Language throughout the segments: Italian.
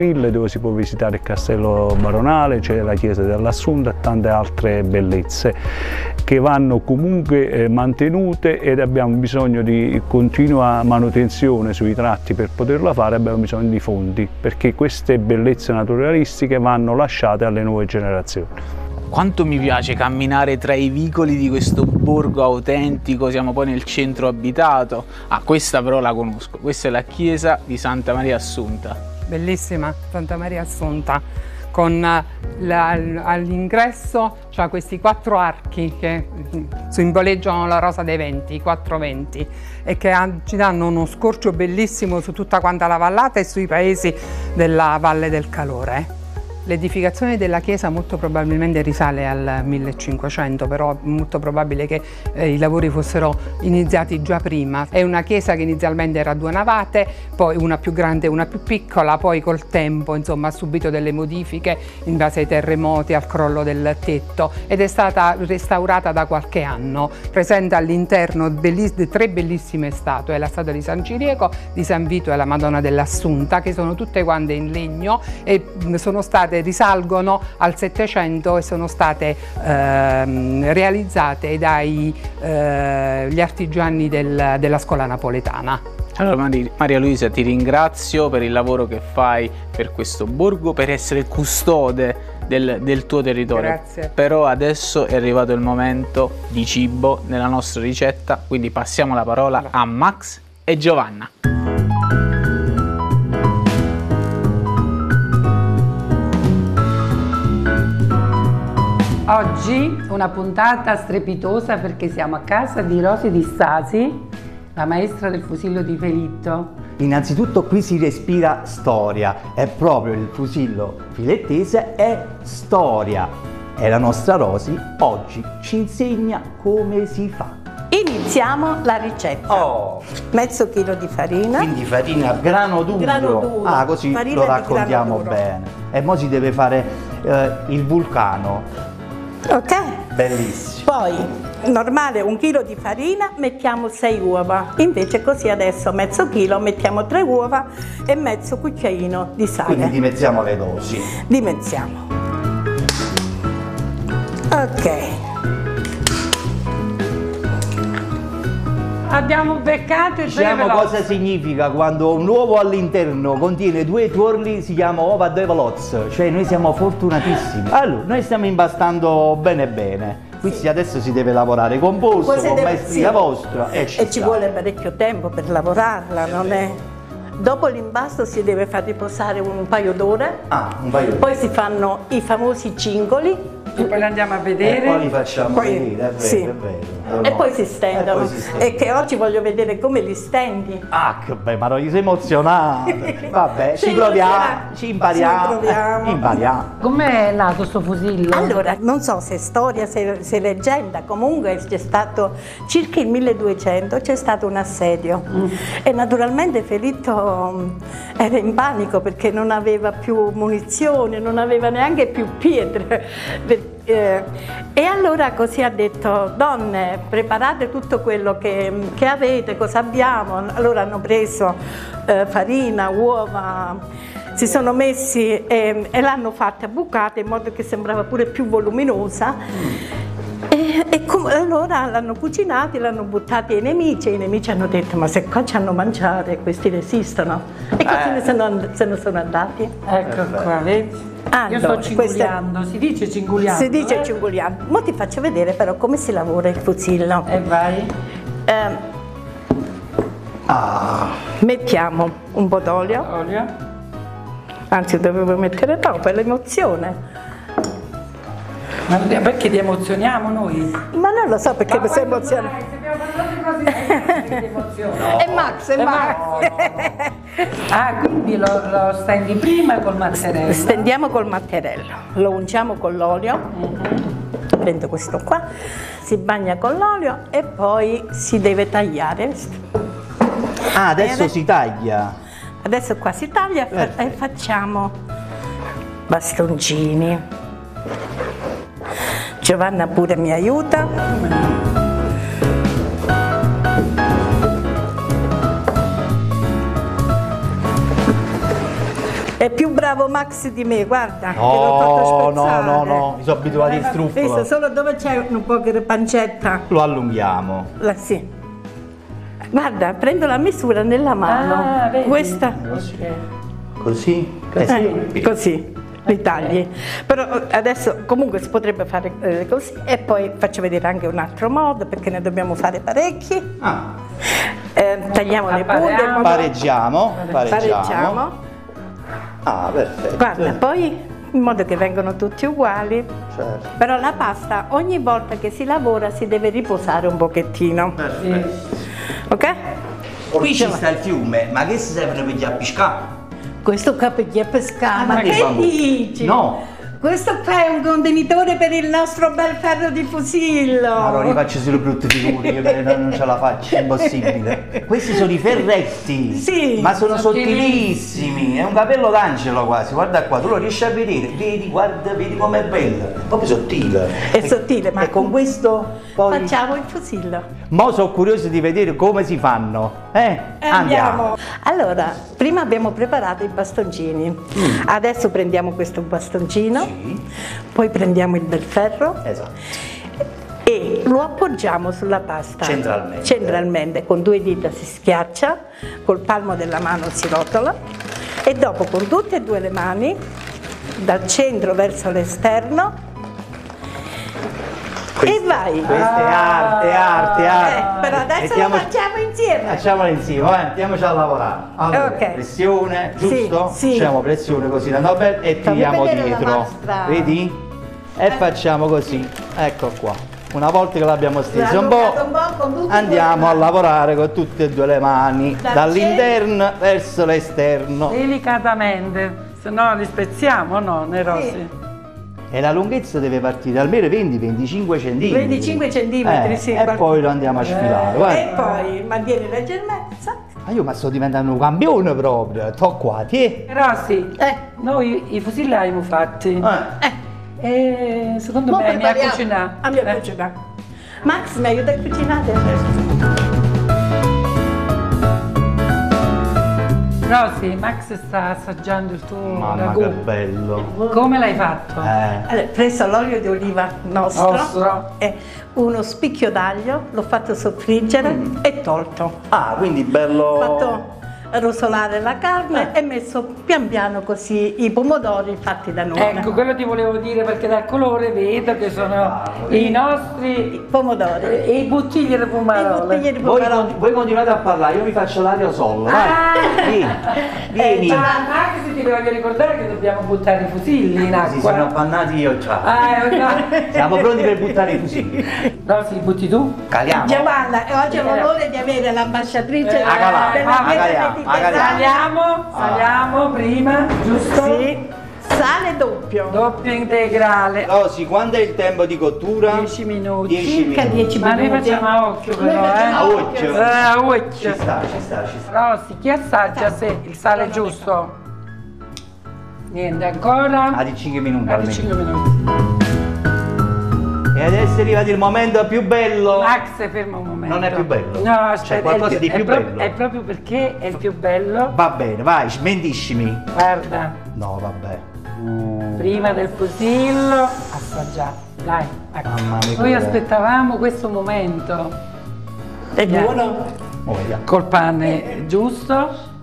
dove si può visitare il castello baronale, c'è la chiesa dell'Assunta e tante altre bellezze che vanno comunque mantenute, ed abbiamo bisogno di continua manutenzione sui tratti. Per poterla fare abbiamo bisogno di fondi, perché queste bellezze naturalistiche vanno lasciate alle nuove generazioni. Quanto mi piace camminare tra i vicoli di questo borgo autentico, siamo poi nel centro abitato. Questa però la conosco, questa è la chiesa di Santa Maria Assunta. Bellissima, Santa Maria Assunta, con all'ingresso c'ha questi 4 archi che simboleggiano la rosa dei venti, i 4 venti, e che ci danno uno scorcio bellissimo su tutta quanta la vallata e sui paesi della Valle del Calore. L'edificazione della chiesa molto probabilmente risale al 1500, però è molto probabile che i lavori fossero iniziati già prima. È una chiesa che inizialmente era a 2 navate, poi una più grande e una più piccola, poi col tempo insomma ha subito delle modifiche in base ai terremoti, al crollo del tetto, ed è stata restaurata da qualche anno. Presenta all'interno 3 bellissime statue, la statua di San Ciriaco, di San Vito e la Madonna dell'Assunta, che sono tutte quante in legno e risalgono al Settecento e sono state realizzate dagli artigiani della scuola napoletana. Allora Maria Luisa, ti ringrazio per il lavoro che fai per questo borgo, per essere custode del tuo territorio. Grazie. Però adesso è arrivato il momento di cibo nella nostra ricetta, quindi passiamo la parola a Max e Giovanna. Oggi una puntata strepitosa perché siamo a casa di Rosy Di Stasi, la maestra del fusillo di Felitto. Innanzitutto qui si respira storia, è proprio il fusillo filettese, è storia. E la nostra Rosy oggi ci insegna come si fa. Iniziamo la ricetta. Mezzo chilo di farina. Quindi farina grano duro. Grano duro. Così Farina lo raccontiamo di grano duro. bene. E mo si deve fare il vulcano. Ok? Bellissimo. Poi, normale 1 chilo di farina, mettiamo 6 uova. Invece così adesso mezzo chilo mettiamo 3 uova e mezzo cucchiaino di sale. Quindi dimezziamo le dosi. Dimezziamo. Ok. Abbiamo beccato e Diciamo cosa significa quando un uovo all'interno contiene 2 tuorli, si chiama ova de veloz, cioè noi siamo fortunatissimi. Allora, noi stiamo impastando bene bene, quindi adesso si deve lavorare con polso, con maestria vostra e ci vuole parecchio tempo per lavorarla, non è? Dopo l'impasto si deve far riposare un paio d'ore. Un paio d'ore. Poi si fanno i famosi cingoli. E poi li andiamo a vedere. E poi li facciamo vedere, è vero, sì. è vero. E poi si stendono. E che oggi voglio vedere come li stendi. Che bello, ma non sei emozionato. Vabbè, ci proviamo, ci impariamo. Com'è nato sto fusillo? Allora, non so se è storia, se è leggenda, comunque c'è stato, circa il 1200, c'è stato un assedio. E naturalmente Felitto era in panico perché non aveva più munizioni, non aveva neanche più pietre. E allora così ha detto: donne, preparate tutto quello che avete, cosa abbiamo. Allora hanno preso farina, uova, si sono messi e l'hanno fatta bucata in modo che sembrava pure più voluminosa. Allora l'hanno cucinati, l'hanno buttati ai nemici e i nemici hanno detto: ma se qua ci hanno mangiato questi resistono. E così se ne sono andati. Ecco qua, vedi? Io sto cinguliando, si dice cinguliando? Si dice cinguliando. Ora ti faccio vedere però come si lavora il fusillo. E vai. Mettiamo un po' d'olio. Anzi, dovevo mettere dopo, è l'emozione. Ma perché ti emozioniamo noi? Ma non lo so perché mi sei emozionata. È Max, è Max. Quindi lo stendi prima col mattarello? Stendiamo col mattarello, lo ungiamo con l'olio. Prendo questo qua, si bagna con l'olio e poi si deve tagliare. Adesso si taglia. Adesso qua si taglia e facciamo bastoncini. Giovanna pure mi aiuta. È più bravo Max di me, guarda, che l'ho fatto spezzare. No, mi sono abituati al Visto, truffolo. solo dove c'è un po' di pancetta. Lo allunghiamo. Sì. Guarda, prendo la misura nella mano. vedi? Questa. Così? Sì. Così. Li tagli. Però adesso comunque si potrebbe fare così e poi faccio vedere anche un altro modo perché ne dobbiamo fare parecchi. Tagliamo le punte. Pareggiamo. Pareggiamo. Ah, perfetto. Guarda, poi in modo che vengano tutti uguali. Certo. Però la pasta ogni volta che si lavora si deve riposare un pochettino. Perfetto. Ok? Qui ci sta il fiume, ma che si serve per gli pescare? Questo qua per chi è pescato. Ma che bambù. dici? No. Questo qua è un contenitore per il nostro bel ferro di fusillo. Ma non li faccio solo brutte figure, che non ce la faccio, è impossibile. Questi sono i ferretti. Sì. Ma sono sottilissimi. È un capello d'angelo quasi, guarda qua, tu lo riesci a vedere. Vedi, guarda, vedi com'è bello. È proprio sottile. È sottile, ma E con questo poi. facciamo il fusillo. Mo sono curioso di vedere come si fanno. Andiamo. Allora, prima abbiamo preparato i bastoncini. Adesso prendiamo questo bastoncino, poi prendiamo il bel ferro Esatto. e lo appoggiamo sulla pasta. Centralmente. Centralmente, con 2 dita si schiaccia, col palmo della mano si rotola e dopo con tutte e 2 le mani, dal centro verso l'esterno, e vai. Questa è arte. Però adesso lo facciamo insieme. Facciamolo insieme, mettiamoci a lavorare. Allora, Ok. pressione, giusto? Sì. Facciamo pressione così da bene e Fammi tiriamo vedere la dietro. nostra. Vedi? E facciamo così. Ecco qua. Una volta che l'abbiamo steso un Allungato po', con tutte e andiamo 2 a le mani. lavorare con tutte e 2 le mani, Dal dall'interno verso l'esterno. Delicatamente, se no li spezziamo, no, Nerosi? E la lunghezza deve partire almeno 20-25 cm. 25 centimetri, sì. E poi lo andiamo a sfilare. Guarda. E poi mantieni leggerezza. Ma io sto diventando un campione proprio. Tocco qua, ti. Nerosi, noi i fusilli abbiamo fatti. E secondo me mi ha cucinato. A mia cucina. Max, mi aiuta a cucinare? Rosi, Max sta assaggiando il tuo Mamma ragù. che bello. Come l'hai fatto? Allora, preso l'olio di oliva nostro, Nostro. e uno spicchio d'aglio, l'ho fatto soffriggere e tolto. Ah, quindi bello. Ho fatto rosolare la carne e messo pian piano così i pomodori fatti da noi. Ecco, quello ti volevo dire perché dal colore vedo che sono i nostri Pomodori. e i bottiglie di I pomarole. bottiglie di Voi, pomodoro. voi continuate a parlare, io mi faccio l'aerosol. Vai. Vieni. Ma Max, ti voglio ricordare che dobbiamo buttare i fusilli in Si sono acqua. appannati io già. No. Siamo pronti per buttare i fusilli. Rosi, li butti tu? Caliamo. Giovanna, e oggi ho l'onore di avere l'ambasciatrice A calare, della a Chiesa calare, mediterranea. Saliamo prima, giusto? Sì, sale doppio. Doppio integrale. Rosi, quando è il tempo di cottura? 10 minuti. 10 Circa minuti. 10 Ma noi minuti. facciamo a occhio però, A occhio. A Ci occhio. sta. Rosi, chi assaggia se il sale è giusto? Niente, ancora? A di 5 minuti Ah, di almeno. 5 minuti. E adesso è arrivato il momento più bello. Max, ferma un momento. Non è più bello? No, aspetta. C'è qualcosa di più bello? È proprio perché è il più bello. Va bene, vai, smentiscimi. Guarda, No, vabbè. prima del fusillo, assaggiare. Dai, ecco. Mamma mia, Noi che aspettavamo questo momento. È buono? Voglia. Col pane giusto.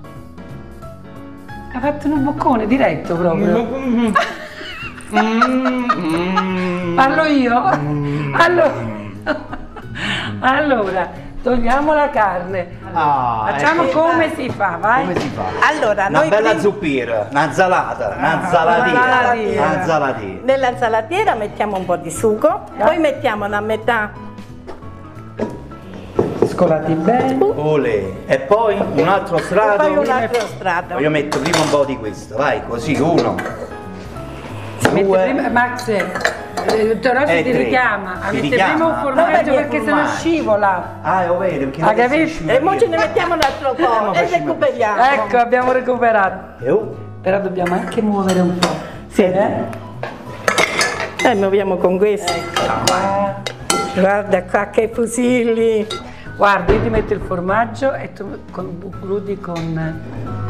Ha fatto un boccone diretto proprio. Parlo io? Allora, togliamo la carne. Ah, Facciamo ecco. come si fa, vai. Come si fa? Allora, Una noi bella prima- zuppiera, una zalata, una una zalatina. zalatina. Una zalatina. Nella insalatiera mettiamo un po' di sugo, poi mettiamo una metà Scolati bene. Olè. E poi un altro e strato. poi un altro strato. Io metto prima un po' di questo, vai, così, uno. Mette Due. prima, Max, Rosi E ti tre. richiama. Ti Mette richiama? prima un No, formaggio perché perché se no formaggio. scivola. Ah, è vero, perché Ah, non capito? si E ora ce ne mettiamo un altro po' e recuperiamo. Ecco, abbiamo recuperato. Però dobbiamo anche muovere un po'. Sì. E muoviamo con questo. Qua. Guarda qua che fusilli. Guarda, io ti metto il formaggio e tu gludi con